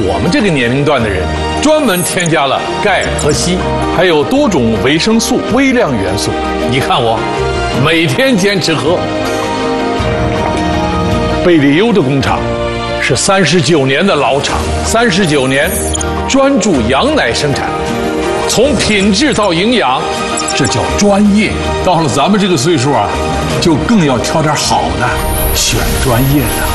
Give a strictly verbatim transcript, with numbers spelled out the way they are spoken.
我们这个年龄段的人，专门添加了钙和硒，还有多种维生素、微量元素。你看我，每天坚持喝。贝利优的工厂是三十九年的老厂，三十九年专注羊奶生产，从品质到营养，这叫专业。到了咱们这个岁数啊，就更要挑点好的，选专业的。